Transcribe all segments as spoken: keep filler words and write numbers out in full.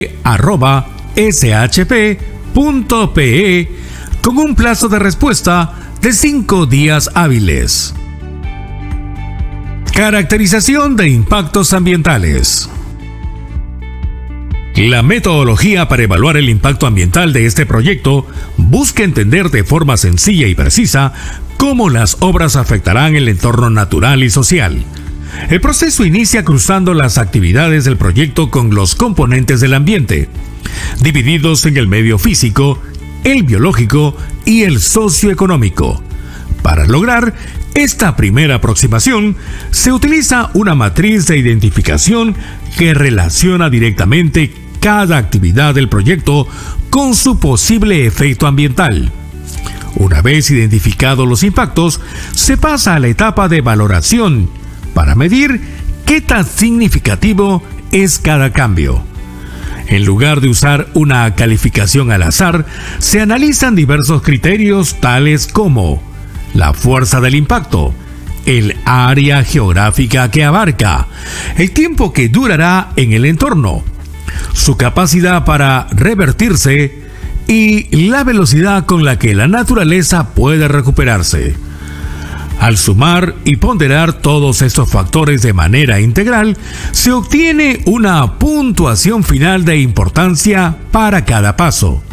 arroba s h p punto p e con un plazo de respuesta de cinco días hábiles. Caracterización de impactos ambientales. La metodología para evaluar el impacto ambiental de este proyecto busca entender de forma sencilla y precisa cómo las obras afectarán el entorno natural y social. El proceso inicia cruzando las actividades del proyecto con los componentes del ambiente, divididos en el medio físico, el biológico y el socioeconómico. Para lograr esta primera aproximación, se utiliza una matriz de identificación que relaciona directamente cada actividad del proyecto con su posible efecto ambiental. Una vez identificados los impactos, se pasa a la etapa de valoración para medir qué tan significativo es cada cambio. En lugar de usar una calificación al azar, se analizan diversos criterios tales como la fuerza del impacto, el área geográfica que abarca, el tiempo que durará en el entorno, su capacidad para revertirse y la velocidad con la que la naturaleza puede recuperarse. Al sumar y ponderar todos estos factores de manera integral, se obtiene una puntuación final de importancia para cada paso.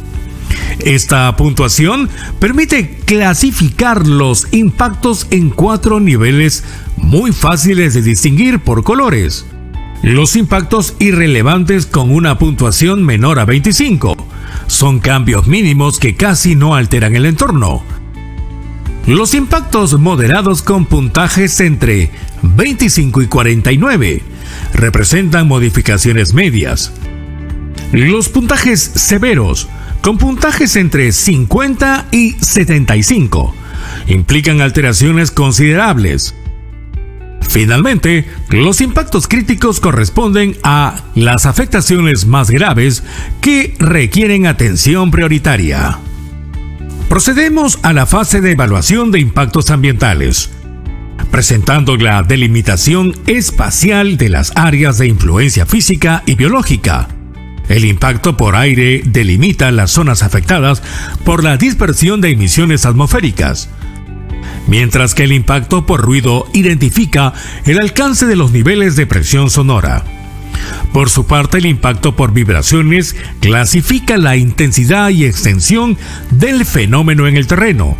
Esta puntuación permite clasificar los impactos en cuatro niveles muy fáciles de distinguir por colores. Los impactos irrelevantes con una puntuación menor a veinticinco son cambios mínimos que casi no alteran el entorno. Los impactos moderados con puntajes entre veinticinco y cuarenta y nueve representan modificaciones medias. Los puntajes severos, con puntajes entre cincuenta y setenta y cinco, implican alteraciones considerables. Finalmente, los impactos críticos corresponden a las afectaciones más graves que requieren atención prioritaria. Procedemos a la fase de evaluación de impactos ambientales, presentando la delimitación espacial de las áreas de influencia física y biológica. El impacto por aire delimita las zonas afectadas por la dispersión de emisiones atmosféricas, mientras que el impacto por ruido identifica el alcance de los niveles de presión sonora. Por su parte, el impacto por vibraciones clasifica la intensidad y extensión del fenómeno en el terreno.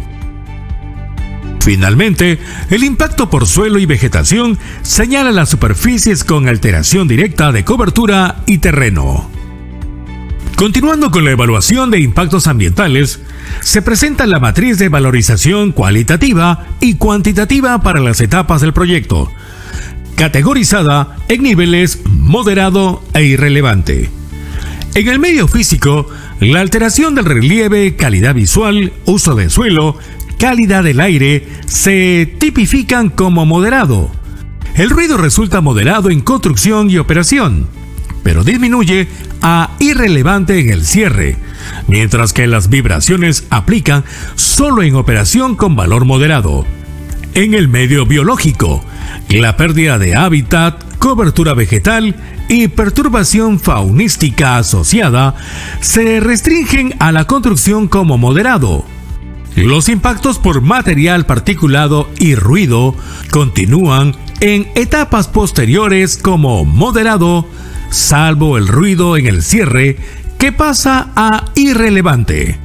Finalmente, el impacto por suelo y vegetación señala las superficies con alteración directa de cobertura y terreno. Continuando con la evaluación de impactos ambientales, se presenta la matriz de valorización cualitativa y cuantitativa para las etapas del proyecto, categorizada en niveles moderado e irrelevante. En el medio físico, la alteración del relieve, calidad visual, uso del suelo, calidad del aire se tipifican como moderado. El ruido resulta moderado en construcción y operación, pero disminuye a irrelevante en el cierre, mientras que las vibraciones aplican solo en operación con valor moderado. En el medio biológico, la pérdida de hábitat, cobertura vegetal y perturbación faunística asociada se restringen a la construcción como moderado. Los impactos por material particulado y ruido continúan en etapas posteriores como moderado, salvo el ruido en el cierre, que pasa a irrelevante.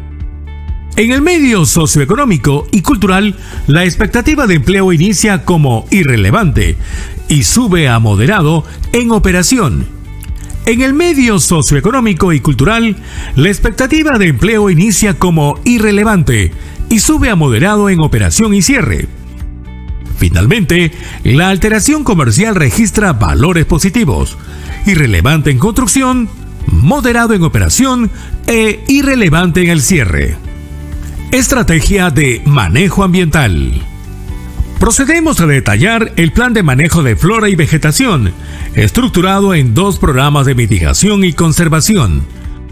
En el medio socioeconómico y cultural, la expectativa de empleo inicia como irrelevante y sube a moderado en operación. En el medio socioeconómico y cultural, la expectativa de empleo inicia como irrelevante y sube a moderado en operación y cierre. Finalmente, la alteración comercial registra valores positivos, irrelevante en construcción, moderado en operación e irrelevante en el cierre. Estrategia de manejo ambiental. Procedemos a detallar el plan de manejo de flora y vegetación, estructurado en dos programas de mitigación y conservación.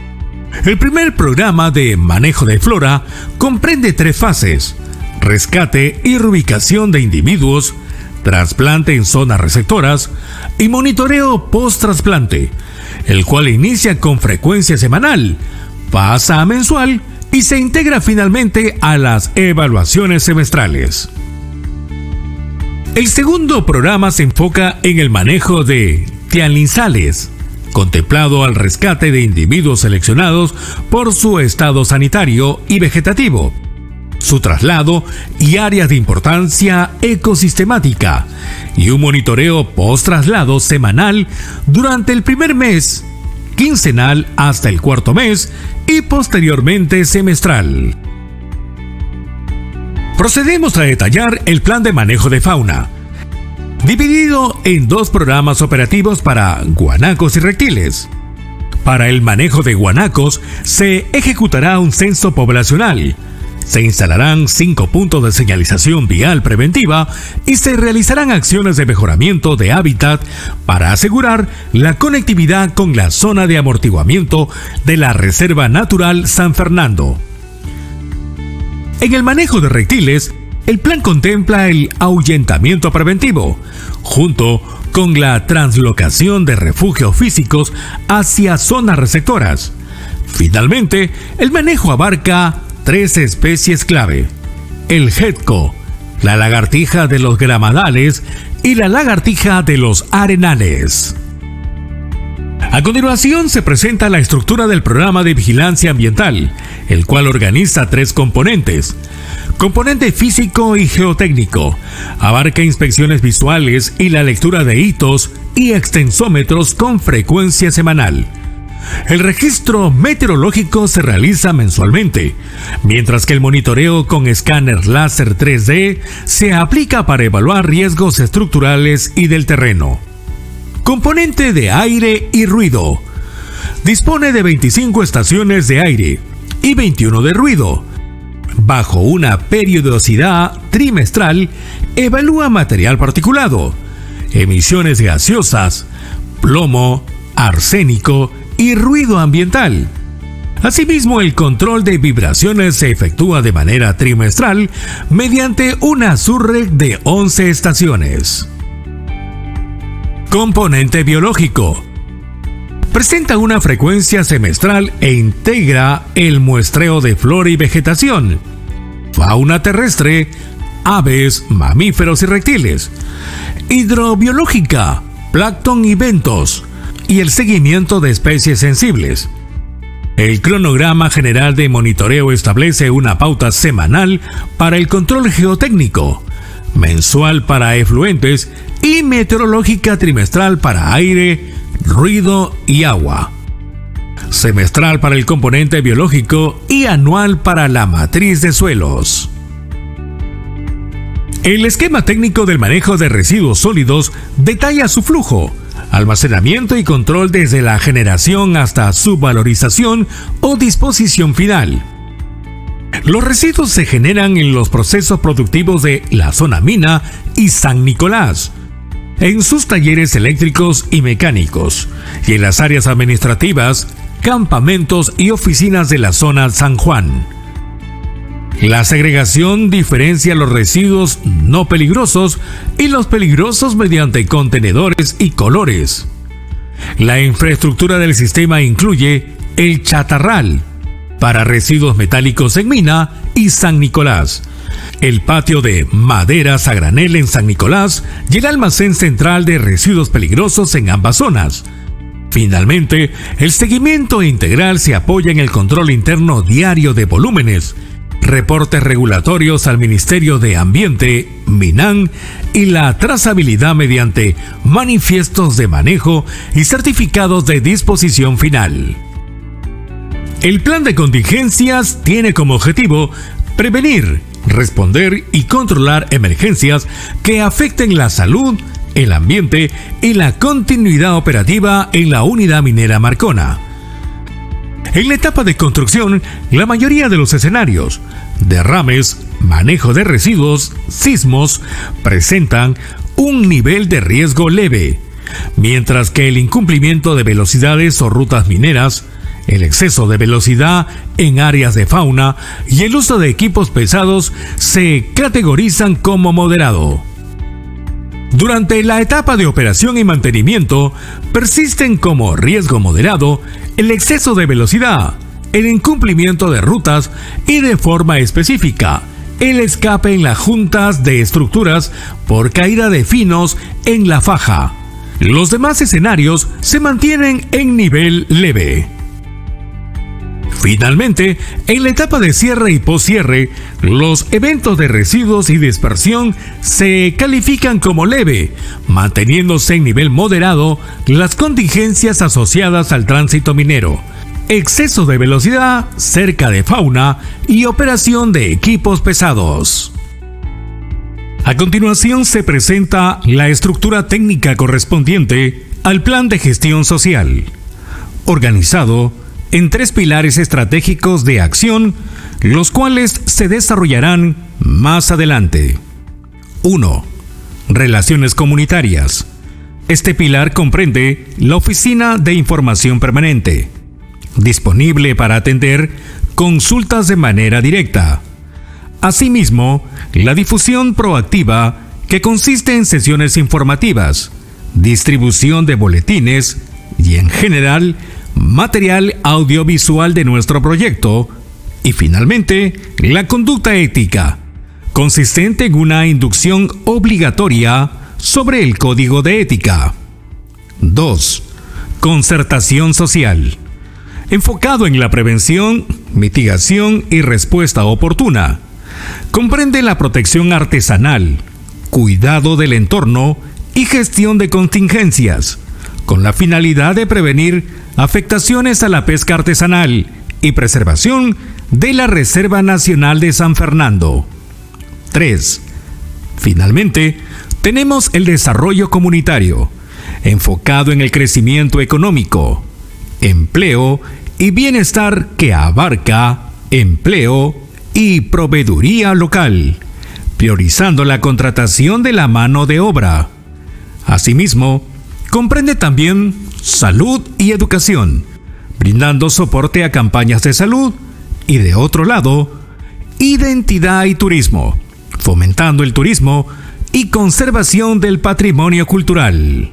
El primer programa de manejo de flora comprende tres fases: rescate y reubicación de individuos, trasplante en zonas receptoras y monitoreo post-trasplante, el cual inicia con frecuencia semanal, pasa a mensual y se integra finalmente a las evaluaciones semestrales. El segundo programa se enfoca en el manejo de tianlinzales, contemplado al rescate de individuos seleccionados por su estado sanitario y vegetativo, su traslado y áreas de importancia ecosistemática, y un monitoreo post-traslado semanal durante el primer mes, quincenal hasta el cuarto mes y posteriormente semestral. Procedemos a detallar el plan de manejo de fauna, dividido en dos programas operativos para guanacos y reptiles. Para el manejo de guanacos se ejecutará un censo poblacional, se instalarán cinco puntos de señalización vial preventiva y se realizarán acciones de mejoramiento de hábitat para asegurar la conectividad con la zona de amortiguamiento de la Reserva Natural San Fernando. En el manejo de reptiles, el plan contempla el ahuyentamiento preventivo, junto con la translocación de refugios físicos hacia zonas receptoras. Finalmente, el manejo abarca tres especies clave: el gecko, la lagartija de los gramadales y la lagartija de los arenales. A continuación se presenta la estructura del programa de vigilancia ambiental, el cual organiza tres componentes. Componente físico y geotécnico, abarca inspecciones visuales y la lectura de hitos y extensómetros con frecuencia semanal. El registro meteorológico se realiza mensualmente, mientras que el monitoreo con escáner láser tres D se aplica para evaluar riesgos estructurales y del terreno. Componente de aire y ruido. Dispone de veinticinco estaciones de aire y veintiuno de ruido. Bajo una periodicidad trimestral, evalúa material particulado, emisiones gaseosas, plomo, arsénico y ruido ambiental. Asimismo, el control de vibraciones se efectúa de manera trimestral mediante una SURREC de once estaciones. Componente biológico. Presenta una frecuencia semestral e integra el muestreo de flora y vegetación, fauna terrestre, aves, mamíferos y reptiles, hidrobiológica, plancton y bentos, y el seguimiento de especies sensibles. El cronograma general de monitoreo establece una pauta semanal para el control geotécnico, mensual para efluentes y meteorológica trimestral para aire, ruido y agua, semestral para el componente biológico y anual para la matriz de suelos. El esquema técnico del manejo de residuos sólidos detalla su flujo, almacenamiento y control desde la generación hasta su valorización o disposición final. Los residuos se generan en los procesos productivos de la zona mina y San Nicolás, en sus talleres eléctricos y mecánicos, y en las áreas administrativas, campamentos y oficinas de la zona San Juan. La segregación diferencia los residuos no peligrosos y los peligrosos mediante contenedores y colores. La infraestructura del sistema incluye el chatarral para residuos metálicos en Mina y San Nicolás, el patio de maderas a granel en San Nicolás y el almacén central de residuos peligrosos en ambas zonas. Finalmente, el seguimiento integral se apoya en el control interno diario de volúmenes, reportes regulatorios al Ministerio de Ambiente, MINAM, y la trazabilidad mediante manifiestos de manejo y certificados de disposición final. El plan de contingencias tiene como objetivo prevenir, responder y controlar emergencias que afecten la salud, el ambiente y la continuidad operativa en la unidad minera Marcona. En la etapa de construcción, la mayoría de los escenarios, derrames, manejo de residuos, sismos, presentan un nivel de riesgo leve, mientras que el incumplimiento de velocidades o rutas mineras, el exceso de velocidad en áreas de fauna y el uso de equipos pesados se categorizan como moderado. Durante la etapa de operación y mantenimiento, persisten como riesgo moderado el exceso de velocidad, el incumplimiento de rutas y, de forma específica, el escape en las juntas de estructuras por caída de finos en la faja. Los demás escenarios se mantienen en nivel leve. Finalmente, en la etapa de cierre y postcierre, los eventos de residuos y dispersión se califican como leve, manteniéndose en nivel moderado las contingencias asociadas al tránsito minero, exceso de velocidad cerca de fauna y operación de equipos pesados. A continuación se presenta la estructura técnica correspondiente al Plan de Gestión Social, organizado en tres pilares estratégicos de acción, los cuales se desarrollarán más adelante. uno. Relaciones comunitarias. Este pilar comprende la Oficina de Información Permanente, disponible para atender consultas de manera directa. Asimismo, la difusión proactiva, que consiste en sesiones informativas, distribución de boletines y, en general, material audiovisual de nuestro proyecto. Y finalmente, la conducta ética, consistente en una inducción obligatoria sobre el código de ética. dos. Concertación social, enfocado en la prevención, mitigación y respuesta oportuna. Comprende la protección artesanal, cuidado del entorno y gestión de contingencias, con la finalidad de prevenir afectaciones a la pesca artesanal y preservación de la Reserva Nacional de San Fernando. tres. Finalmente, tenemos el desarrollo comunitario, enfocado en el crecimiento económico, empleo y bienestar, que abarca empleo y proveeduría local, priorizando la contratación de la mano de obra. Asimismo, comprende también salud y educación, brindando soporte a campañas de salud, y de otro lado, identidad y turismo, fomentando el turismo y conservación del patrimonio cultural.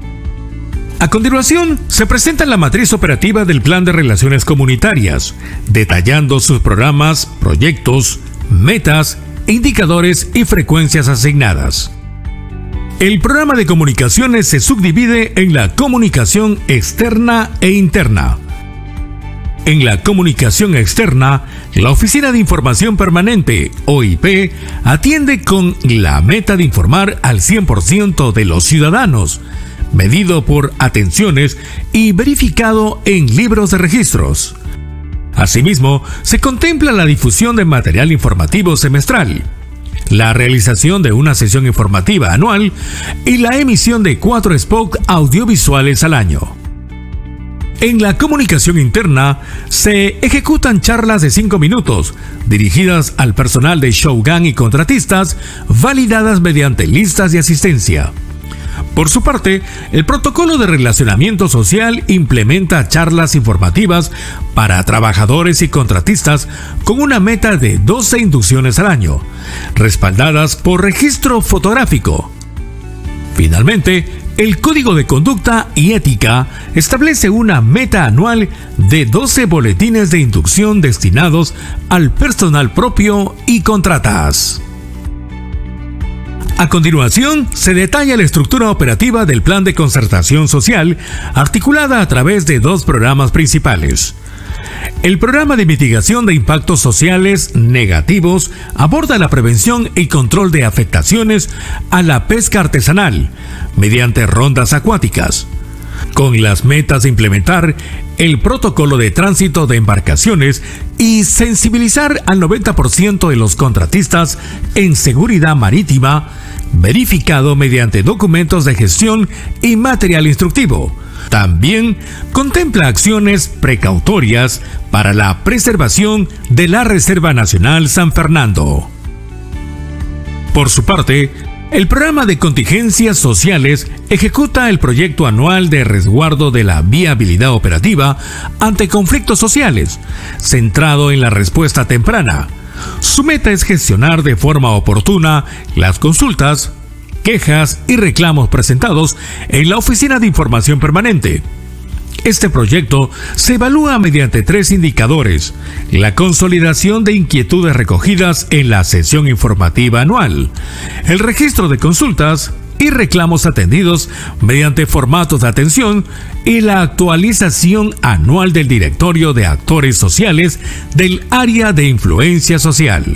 A continuación, se presenta la matriz operativa del Plan de Relaciones Comunitarias, detallando sus programas, proyectos, metas, indicadores y frecuencias asignadas. El programa de comunicaciones se subdivide en la comunicación externa e interna. En la comunicación externa, la Oficina de Información Permanente, O I P, atiende con la meta de informar al cien por ciento de los ciudadanos, medido por atenciones y verificado en libros de registros. Asimismo, se contempla la difusión de material informativo semestral, la realización de una sesión informativa anual y la emisión de cuatro spots audiovisuales al año. En la comunicación interna se ejecutan charlas de cinco minutos dirigidas al personal de Shogun y contratistas, validadas mediante listas de asistencia. Por su parte, el protocolo de relacionamiento social implementa charlas informativas para trabajadores y contratistas con una meta de doce inducciones al año, respaldadas por registro fotográfico. Finalmente, el Código de Conducta y Ética establece una meta anual de doce boletines de inducción destinados al personal propio y contratas. A continuación, se detalla la estructura operativa del Plan de Concertación Social, articulada a través de dos programas principales. El Programa de Mitigación de Impactos Sociales Negativos aborda la prevención y control de afectaciones a la pesca artesanal mediante rondas acuáticas, con las metas de implementar el protocolo de tránsito de embarcaciones y sensibilizar al noventa por ciento de los contratistas en seguridad marítima, verificado mediante documentos de gestión y material instructivo. También contempla acciones precautorias para la preservación de la Reserva Nacional San Fernando. Por su parte, el Programa de Contingencias Sociales ejecuta el proyecto anual de resguardo de la viabilidad operativa ante conflictos sociales, centrado en la respuesta temprana. Su meta es gestionar de forma oportuna las consultas, quejas y reclamos presentados en la Oficina de Información Permanente. Este proyecto se evalúa mediante tres indicadores: la consolidación de inquietudes recogidas en la sesión informativa anual, el registro de consultas y reclamos atendidos mediante formatos de atención y la actualización anual del directorio de actores sociales del área de influencia social.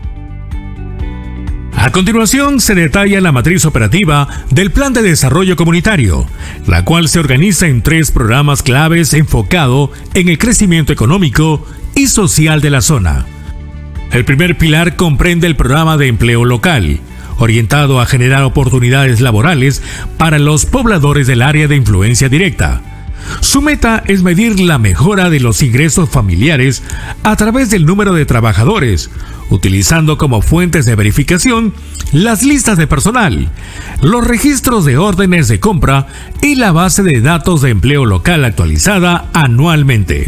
A continuación se detalla la matriz operativa del Plan de Desarrollo Comunitario, la cual se organiza en tres programas claves enfocado en el crecimiento económico y social de la zona. El primer pilar comprende el programa de empleo local, orientado a generar oportunidades laborales para los pobladores del área de influencia directa. Su meta es medir la mejora de los ingresos familiares a través del número de trabajadores, utilizando como fuentes de verificación las listas de personal, los registros de órdenes de compra y la base de datos de empleo local actualizada anualmente.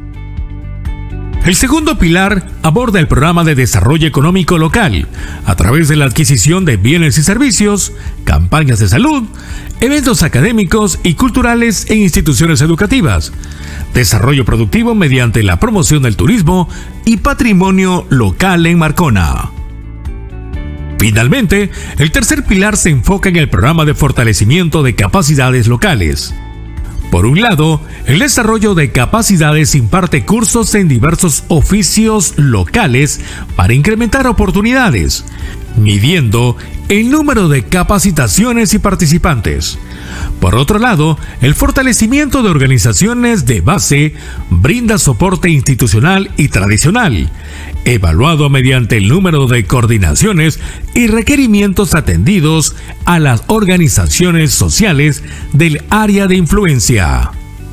El segundo pilar aborda el programa de desarrollo económico local a través de la adquisición de bienes y servicios, campañas de salud, eventos académicos y culturales en instituciones educativas, desarrollo productivo mediante la promoción del turismo y patrimonio local en Marcona. Finalmente, el tercer pilar se enfoca en el programa de fortalecimiento de capacidades locales. Por un lado, el desarrollo de capacidades imparte cursos en diversos oficios locales para incrementar oportunidades, midiendo el número de capacitaciones y participantes. Por otro lado, el fortalecimiento de organizaciones de base brinda soporte institucional y tradicional, evaluado mediante el número de coordinaciones y requerimientos atendidos a las organizaciones sociales del área de influencia.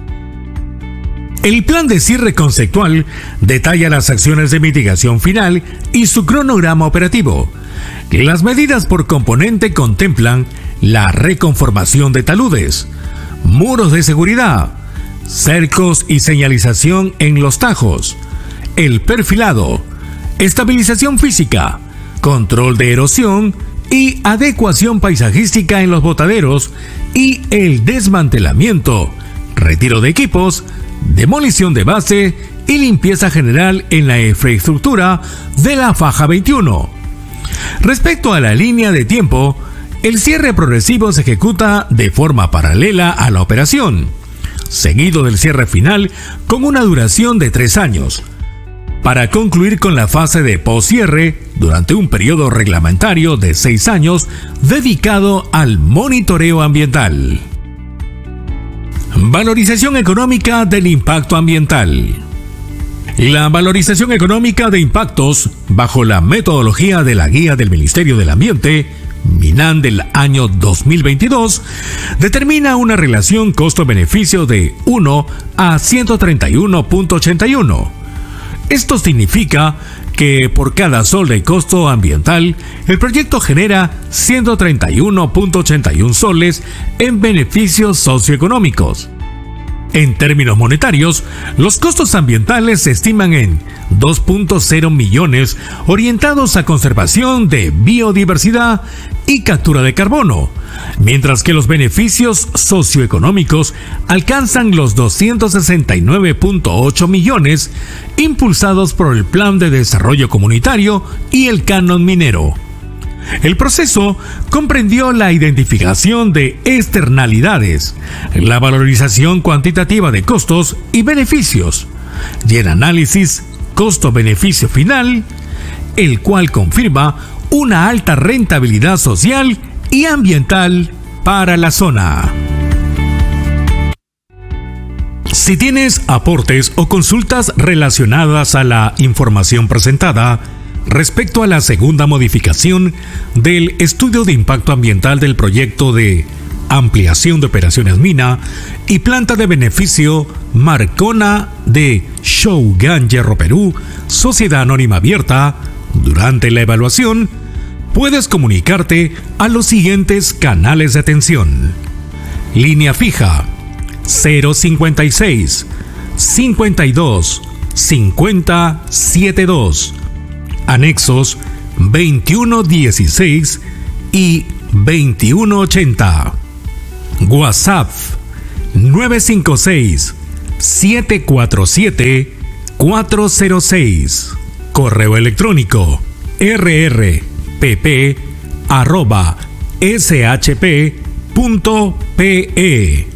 El plan de cierre conceptual detalla las acciones de mitigación final y su cronograma operativo. Las medidas por componente contemplan la reconformación de taludes, muros de seguridad, cercos y señalización en los tajos, el perfilado, estabilización física, control de erosión y adecuación paisajística en los botaderos y el desmantelamiento, retiro de equipos, demolición de base y limpieza general en la infraestructura de la faja veintiuno. Respecto a la línea de tiempo, el cierre progresivo se ejecuta de forma paralela a la operación, seguido del cierre final con una duración de tres años, para concluir con la fase de poscierre durante un periodo reglamentario de seis años dedicado al monitoreo ambiental. Valorización económica del impacto ambiental. La valorización económica de impactos, bajo la metodología de la Guía del Ministerio del Ambiente, MINAM del año dos mil veintidós, determina una relación costo-beneficio de uno a ciento treinta y uno punto ochenta y uno. Esto significa que por cada sol de costo ambiental, el proyecto genera ciento treinta y uno punto ochenta y uno soles en beneficios socioeconómicos. En términos monetarios, los costos ambientales se estiman en dos punto cero millones orientados a conservación de biodiversidad y captura de carbono, mientras que los beneficios socioeconómicos alcanzan los doscientos sesenta y nueve punto ocho millones impulsados por el Plan de Desarrollo Comunitario y el Canon Minero. El proceso comprendió la identificación de externalidades, la valorización cuantitativa de costos y beneficios, y el análisis costo-beneficio final, el cual confirma una alta rentabilidad social y ambiental para la zona. Si tienes aportes o consultas relacionadas a la información presentada, respecto a la segunda modificación del estudio de impacto ambiental del proyecto de ampliación de operaciones mina y planta de beneficio Marcona de Shougan Hierro Perú, Sociedad Anónima Abierta, durante la evaluación, puedes comunicarte a los siguientes canales de atención. Línea fija cero cincuenta y seis, cincuenta y dos, cincuenta, setenta y dos. Anexos veintiuno dieciséis y veintiuno ochenta. WhatsApp nueve cinco seis, siete cuatro siete, cuatro cero seis. Correo electrónico r r p p arroba s h p punto p e.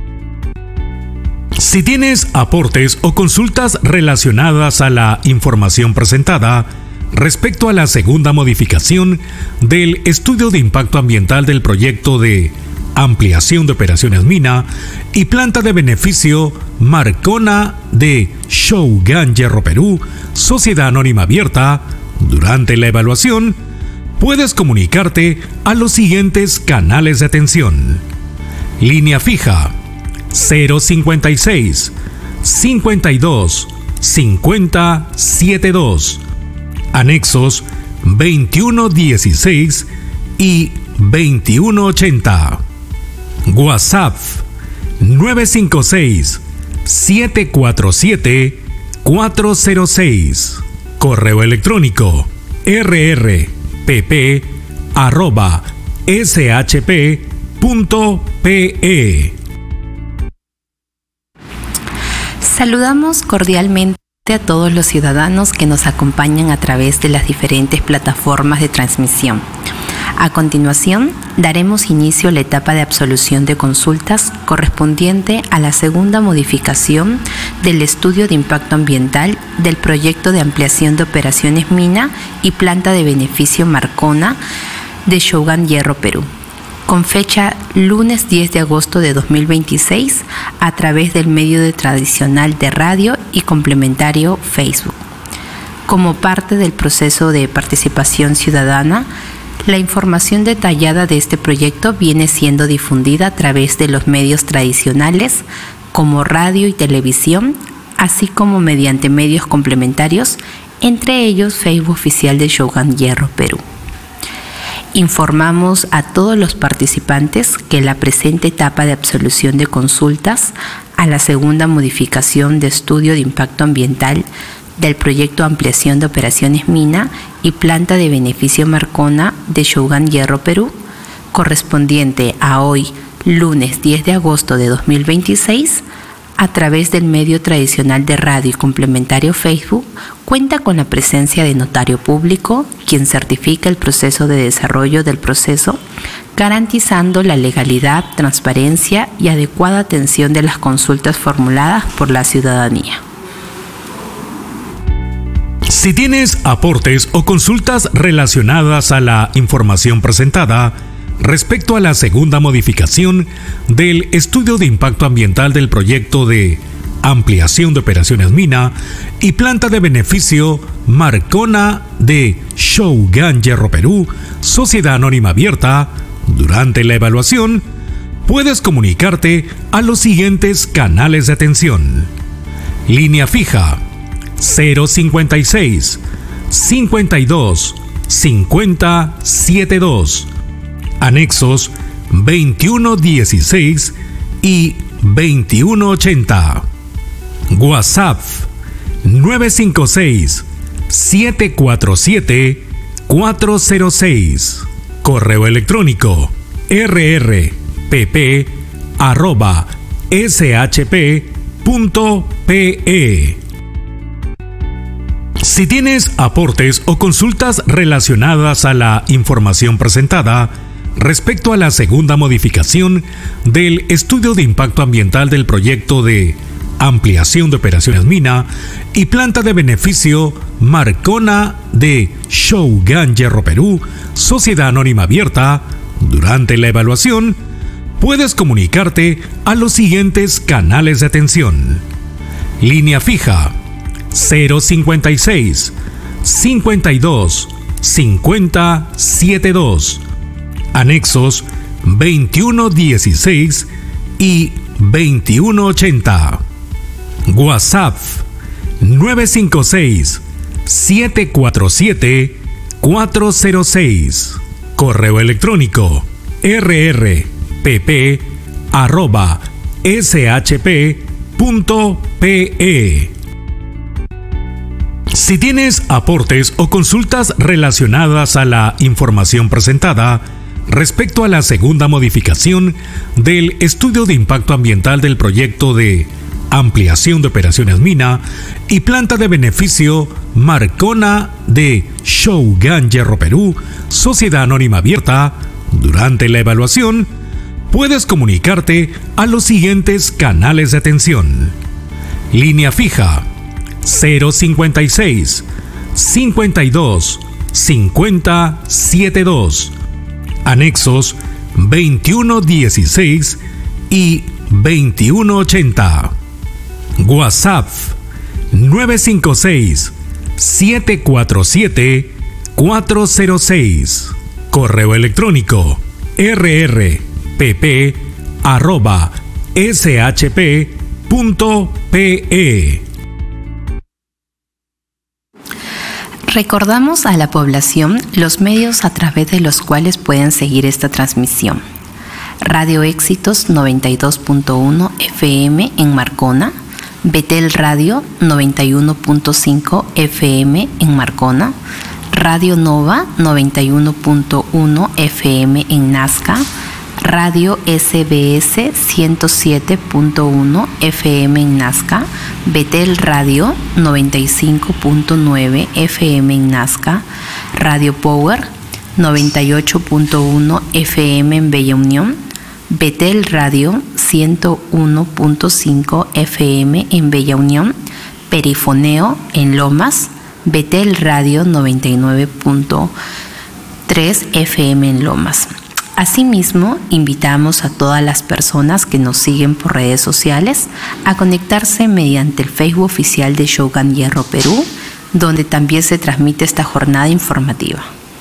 Si tienes aportes o consultas relacionadas a la información presentada respecto a la segunda modificación del estudio de impacto ambiental del proyecto de ampliación de operaciones mina y planta de beneficio Marcona de Shougan Hierro Perú, Sociedad Anónima Abierta, durante la evaluación, puedes comunicarte a los siguientes canales de atención. Línea fija cero cincuenta y seis, cincuenta y dos, cincuenta, setenta y dos. Anexos veintiuno dieciséis y veintiuno ochenta. WhatsApp nueve cinco seis, siete cuatro siete, cuatro cero seis. Correo electrónico r r p p arroba s h p punto p e. Saludamos cordialmente a todos los ciudadanos que nos acompañan a través de las diferentes plataformas de transmisión. A continuación, daremos inicio a la etapa de absolución de consultas correspondiente a la segunda modificación del estudio de impacto ambiental del proyecto de ampliación de operaciones mina y planta de beneficio Marcona de Shougan Hierro Perú, con fecha lunes diez de agosto de dos mil veintiséis a través del medio de tradicional de radio y complementario Facebook. Como parte del proceso de participación ciudadana, la información detallada de este proyecto viene siendo difundida a través de los medios tradicionales como radio y televisión, así como mediante medios complementarios, entre ellos Facebook oficial de Shougan Hierro Perú. Informamos a todos los participantes que la presente etapa de absolución de consultas a la segunda modificación de estudio de impacto ambiental del proyecto Ampliación de Operaciones Mina y Planta de Beneficio Marcona de Shougan Hierro Perú, correspondiente a hoy, lunes diez de agosto de dos mil veintiséis, a través del medio tradicional de radio y complementario Facebook, cuenta con la presencia de notario público, quien certifica el proceso de desarrollo del proceso, garantizando la legalidad, transparencia y adecuada atención de las consultas formuladas por la ciudadanía. Si tienes aportes o consultas relacionadas a la información presentada respecto a la segunda modificación del estudio de impacto ambiental del proyecto de ampliación de operaciones mina y planta de beneficio Marcona de Shougan Hierro Perú, Sociedad Anónima Abierta, durante la evaluación, puedes comunicarte a los siguientes canales de atención. Línea fija cero cincuenta y seis, cincuenta y dos, cincuenta, setenta y dos. Anexos veintiuno dieciséis y veintiuno ochenta. WhatsApp nueve cinco seis, siete cuatro siete, cuatro cero seis. Correo electrónico r r p p arroba s h p punto p e. Si tienes aportes o consultas relacionadas a la información presentada respecto a la segunda modificación del estudio de impacto ambiental del proyecto de ampliación de operaciones mina y planta de beneficio Marcona de Shougan Hierro Perú, Sociedad Anónima Abierta, durante la evaluación, puedes comunicarte a los siguientes canales de atención. Línea fija cero cincuenta y seis, cincuenta y dos, cincuenta, setenta y dos. Anexos veintiuno dieciséis y veintiuno ochenta. WhatsApp nueve cinco seis, siete cuatro siete, cuatro cero seis. Correo electrónico r r p p arroba s h p punto p e. Si tienes aportes o consultas relacionadas a la información presentada respecto a la segunda modificación del estudio de impacto ambiental del proyecto de ampliación de operaciones mina y planta de beneficio Marcona de Shougan Hierro Perú, Sociedad Anónima Abierta. Durante la evaluación, puedes comunicarte a los siguientes canales de atención. Línea fija cero cincuenta y seis, cincuenta y dos, cincuenta, setenta y dos. Anexos veintiuno dieciséis y veintiuno ochenta. WhatsApp nueve cinco seis, siete cuatro siete, cuatro cero seis. Correo electrónico r r p p arroba s h p punto p e. Recordamos a la población los medios a través de los cuales pueden seguir esta transmisión. Radio Éxitos noventa y dos punto uno F M en Marcona, Betel Radio noventa y uno punto cinco F M en Marcona, Radio Nova noventa y uno punto uno F M en Nazca, Radio S B S ciento siete punto uno F M en Nazca, Betel Radio noventa y cinco punto nueve F M en Nazca, Radio Power noventa y ocho punto uno F M en Bella Unión, Betel Radio ciento uno punto cinco F M en Bella Unión, Perifoneo en Lomas, Betel Radio noventa y nueve punto tres F M en Lomas. Asimismo, invitamos a todas las personas que nos siguen por redes sociales a conectarse mediante el Facebook oficial de Shougan Hierro Perú, donde también se transmite esta jornada informativa.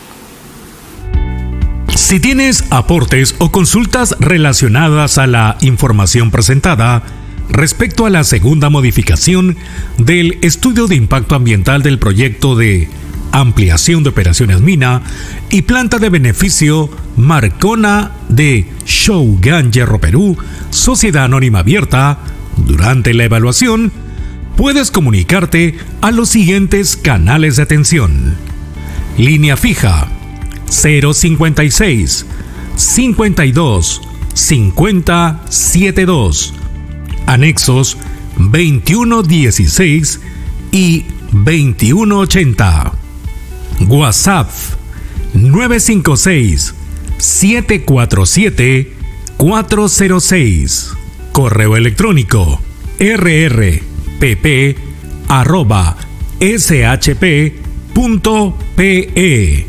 Si tienes aportes o consultas relacionadas a la información presentada respecto a la segunda modificación del estudio de impacto ambiental del proyecto de ampliación de operaciones mina y planta de beneficio Marcona de Shougan Hierro Perú, Sociedad Anónima Abierta, durante la evaluación, puedes comunicarte a los siguientes canales de atención. Línea fija cero cincuenta y seis, cincuenta y dos, cincuenta, setenta y dos. Anexos veintiuno dieciséis y veintiuno ochenta. WhatsApp nueve cinco seis, siete cuatro siete, cuatro cero seis. Correo electrónico r r p p arroba s h p punto p e.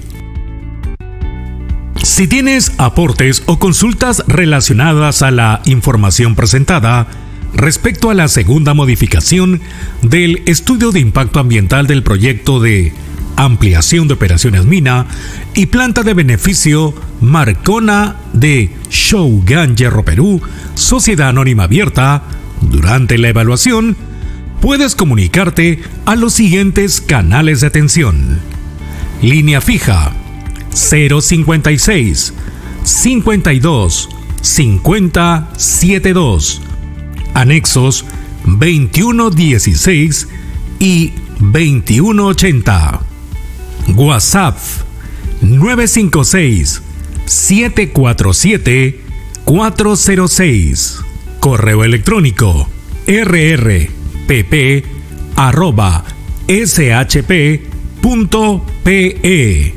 Si tienes aportes o consultas relacionadas a la información presentada respecto a la segunda modificación del estudio de impacto ambiental del proyecto de ampliación de operaciones mina y planta de beneficio Marcona de Shougan Hierro Perú, Sociedad Anónima Abierta, durante la evaluación, puedes comunicarte a los siguientes canales de atención. Línea fija cero cincuenta y seis, cincuenta y dos, cincuenta, setenta y dos. Anexos veintiuno dieciséis y veintiuno ochenta. WhatsApp nueve cinco seis, siete cuatro siete, cuatro cero seis. Correo electrónico r r p p arroba s h p punto p e.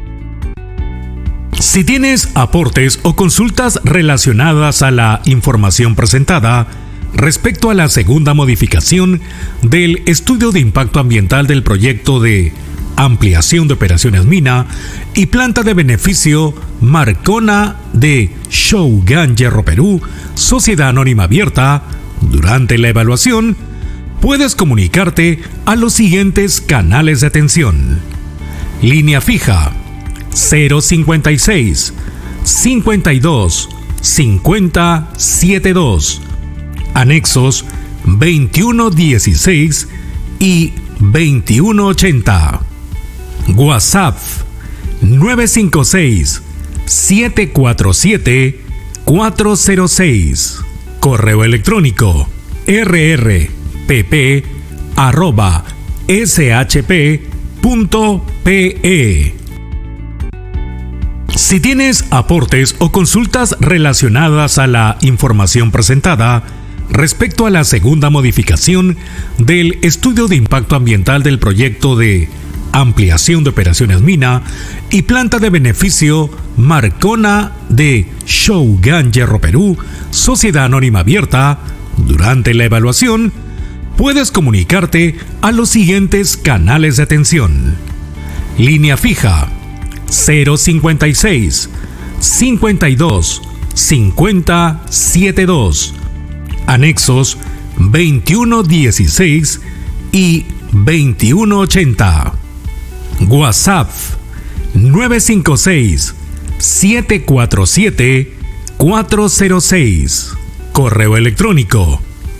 Si tienes aportes o consultas relacionadas a la información presentada respecto a la segunda modificación del estudio de impacto ambiental del proyecto de ampliación de operaciones mina y planta de beneficio Marcona de Shougan Hierro Perú, Sociedad Anónima Abierta, durante la evaluación, puedes comunicarte a los siguientes canales de atención. Línea fija cero cincuenta y seis, cincuenta y dos, cincuenta, setenta y dos. Anexos veintiuno dieciséis y veintiuno ochenta. WhatsApp nueve cinco seis, siete cuatro siete, cuatro cero seis. Correo electrónico r r p p arroba s h p punto p e. Si tienes aportes o consultas relacionadas a la información presentada respecto a la segunda modificación del estudio de impacto ambiental del proyecto de ampliación de operaciones mina y planta de beneficio Marcona de Shogun Hierro Perú, Sociedad Anónima Abierta, durante la evaluación, puedes comunicarte a los siguientes canales de atención. Línea fija cero cincuenta y seis, cincuenta y dos, cincuenta, setenta y dos. Anexos veintiuno dieciséis y veintiuno ochenta. WhatsApp nueve cinco seis, siete cuatro siete, cuatro cero seis. Correo electrónico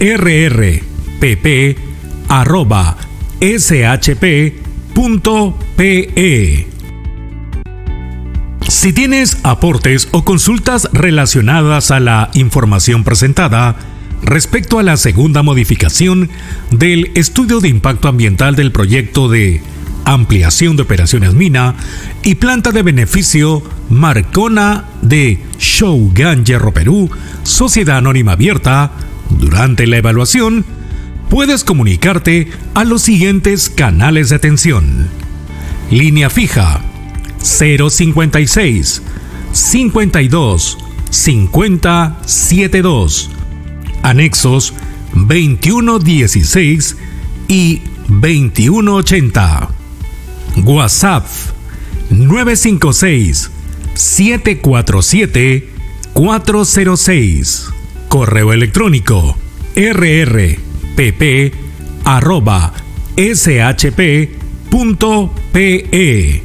rrpp arroba shp punto pe. Si tienes aportes o consultas relacionadas a la información presentada respecto a la segunda modificación del estudio de impacto ambiental del proyecto de ampliación de operaciones mina y planta de beneficio Marcona de Shogun Hierro Perú, Sociedad Anónima Abierta, durante la evaluación, puedes comunicarte a los siguientes canales de atención. Línea fija cero cincuenta y seis, cincuenta y dos, cincuenta, setenta y dos. Anexos veintiuno dieciséis y veintiuno ochenta. WhatsApp nueve cinco seis, siete cuatro siete, cuatro cero seis. Correo electrónico rrpp arroba shp punto pe.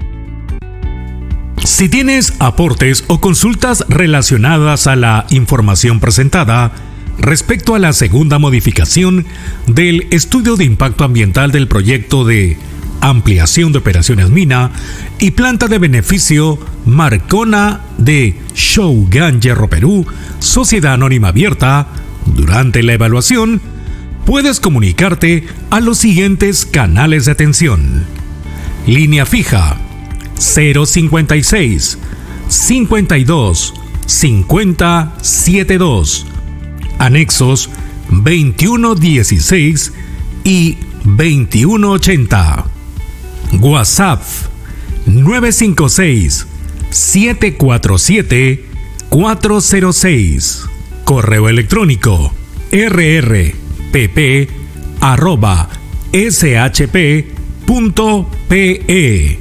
Si tienes aportes o consultas relacionadas a la información presentada respecto a la segunda modificación del estudio de impacto ambiental del proyecto de ampliación de operaciones mina y planta de beneficio Marcona de Shogun Hierro Perú, Sociedad Anónima Abierta, durante la evaluación, puedes comunicarte a los siguientes canales de atención. Línea fija cero cincuenta y seis, cincuenta y dos, cincuenta, setenta y dos. Anexos veintiuno dieciséis y veintiuno ochenta. WhatsApp nueve cinco seis, siete cuatro siete, cuatro cero seis. Correo electrónico rrpp arroba shp punto pe.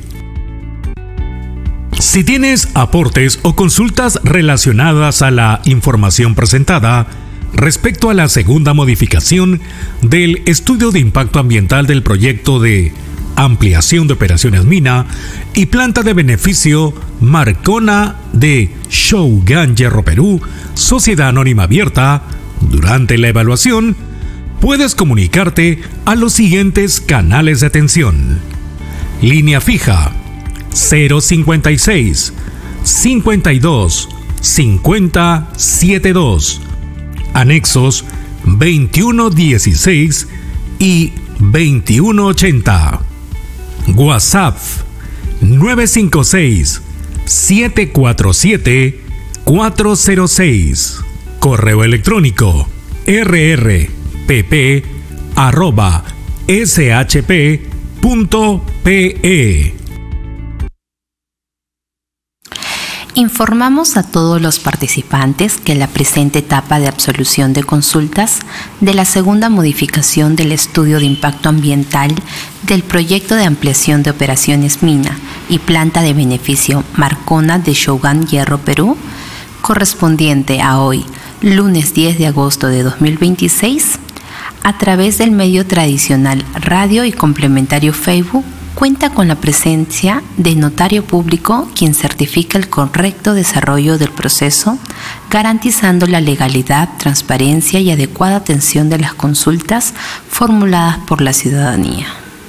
Si tienes aportes o consultas relacionadas a la información presentada respecto a la segunda modificación del estudio de impacto ambiental del proyecto de ampliación de operaciones mina y planta de beneficio Marcona de Shogun Hierro Perú, Sociedad Anónima Abierta, durante la evaluación, puedes comunicarte a los siguientes canales de atención. Línea fija cero cincuenta y seis, cincuenta y dos, cincuenta, setenta y dos. Anexos veintiuno dieciséis y veintiuno ochenta. WhatsApp nueve cinco seis, siete cuatro siete, cuatro cero seis. Correo electrónico rrpp arroba shp punto pe. Informamos a todos los participantes que la presente etapa de absolución de consultas de la segunda modificación del estudio de impacto ambiental del proyecto de ampliación de operaciones mina y planta de beneficio Marcona de Shogun Hierro Perú, correspondiente a hoy, lunes diez de agosto de dos mil veintiséis, a través del medio tradicional radio y complementario Facebook, cuenta con la presencia de notario público quien certifica el correcto desarrollo del proceso, garantizando la legalidad, transparencia y adecuada atención de las consultas formuladas por la ciudadanía.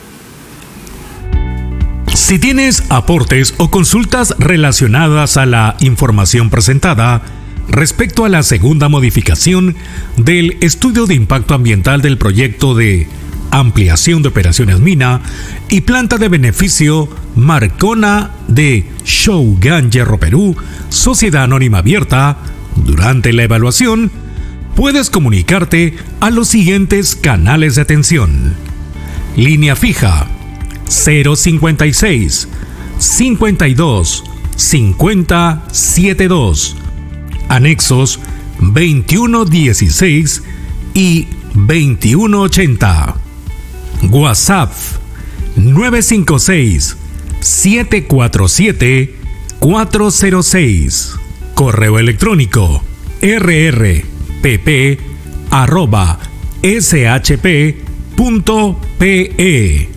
Si tienes aportes o consultas relacionadas a la información presentada respecto a la segunda modificación del estudio de impacto ambiental del proyecto de Ampliación de Operaciones Mina y Planta de Beneficio Marcona de Shogun Hierro Perú, Sociedad Anónima Abierta. Durante la evaluación, puedes comunicarte a los siguientes canales de atención. Línea fija cero cincuenta y seis, cincuenta y dos, cincuenta, setenta y dos. Anexos veintiuno dieciséis y veintiuno ochenta. WhatsApp nueve cinco seis, siete cuatro siete, cuatro cero seis. Correo electrónico r r p p arroba s h p punto p e.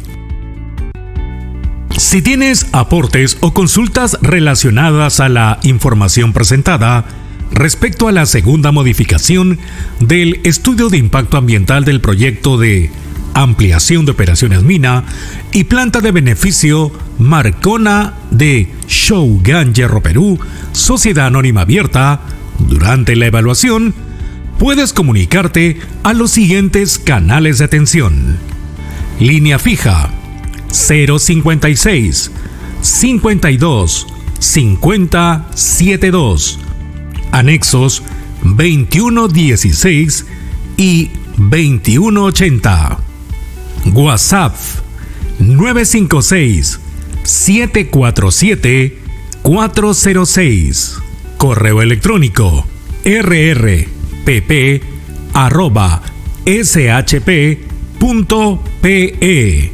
Si tienes aportes o consultas relacionadas a la información presentada respecto a la segunda modificación del estudio de impacto ambiental del proyecto de Ampliación de Operaciones Mina y Planta de Beneficio Marcona de Shogun Hierro Perú, Sociedad Anónima Abierta, durante la evaluación, puedes comunicarte a los siguientes canales de atención. Línea fija cero cincuenta y seis, cincuenta y dos, cincuenta, setenta y dos. Anexos veintiuno dieciséis y veintiuno ochenta. WhatsApp nueve cinco seis, siete cuatro siete, cuatro cero seis. Correo electrónico r r p p arroba s h p punto p e.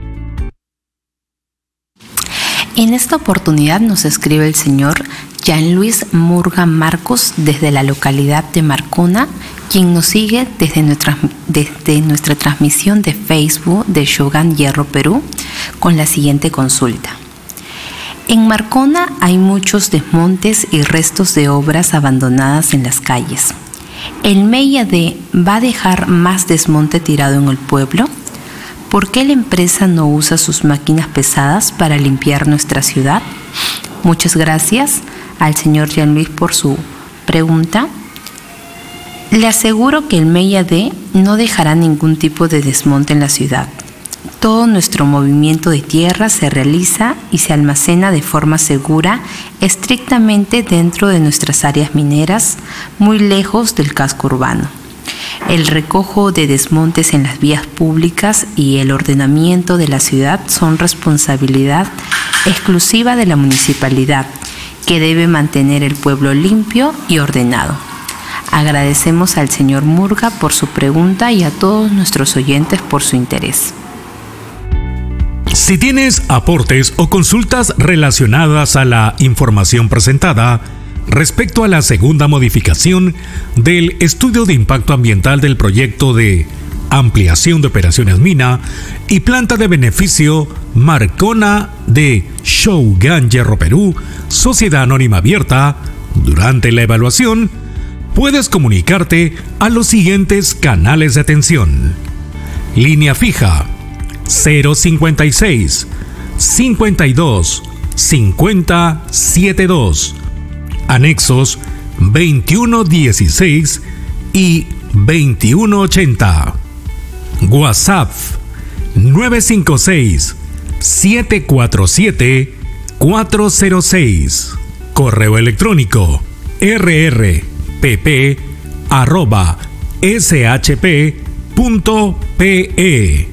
En esta oportunidad nos escribe el señor Jean Luis Murga Marcos desde la localidad de Marcona, quien nos sigue desde nuestra, desde nuestra transmisión de Facebook de Shogun Hierro Perú con la siguiente consulta. En Marcona hay muchos desmontes y restos de obras abandonadas en las calles. ¿El M E I A D va a dejar más desmonte tirado en el pueblo? ¿Por qué la empresa no usa sus máquinas pesadas para limpiar nuestra ciudad? Muchas gracias al señor Jean Luis por su pregunta. Le aseguro que el M E I A D no dejará ningún tipo de desmonte en la ciudad. Todo nuestro movimiento de tierra se realiza y se almacena de forma segura, estrictamente dentro de nuestras áreas mineras, muy lejos del casco urbano. El recojo de desmontes en las vías públicas y el ordenamiento de la ciudad son responsabilidad exclusiva de la municipalidad, que debe mantener el pueblo limpio y ordenado. Agradecemos al señor Murga por su pregunta y a todos nuestros oyentes por su interés. Si tienes aportes o consultas relacionadas a la información presentada respecto a la segunda modificación del estudio de impacto ambiental del proyecto de Ampliación de Operaciones Mina y Planta de Beneficio Marcona de Shogun Hierro Perú, Sociedad Anónima Abierta, durante la evaluación, puedes comunicarte a los siguientes canales de atención. Línea fija cero cincuenta y seis, cincuenta y dos, cincuenta, setenta y dos. Anexos veintiuno dieciséis y veintiuno ochenta. WhatsApp nueve cinco seis, siete cuatro siete, cuatro cero seis. Correo electrónico r r p p arroba s h p punto p e.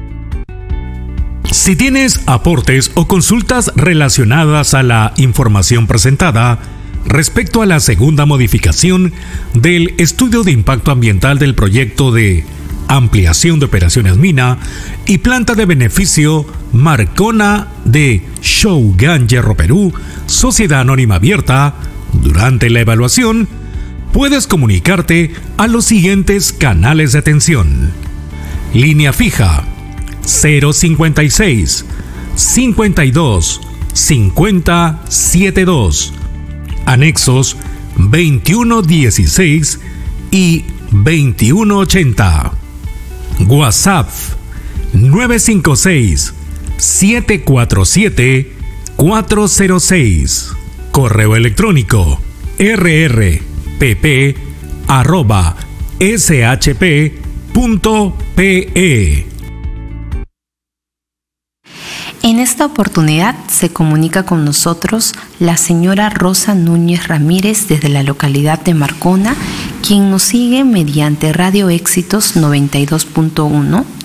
Si tienes aportes o consultas relacionadas a la información presentada respecto a la segunda modificación del estudio de impacto ambiental del proyecto de Ampliación de Operaciones Mina y Planta de Beneficio Marcona de Shogun Hierro Perú, Sociedad Anónima Abierta, durante la evaluación, puedes comunicarte a los siguientes canales de atención. Línea fija cero cincuenta y seis, cincuenta y dos, cincuenta, setenta y dos. Anexos veintiuno dieciséis y veintiuno ochenta. WhatsApp nueve cinco seis, siete cuatro siete, cuatro cero seis. Correo electrónico r r p p arroba s h p punto p e. En esta oportunidad se comunica con nosotros la señora Rosa Núñez Ramírez desde la localidad de Marcona, quien nos sigue mediante Radio Éxitos noventa y dos punto uno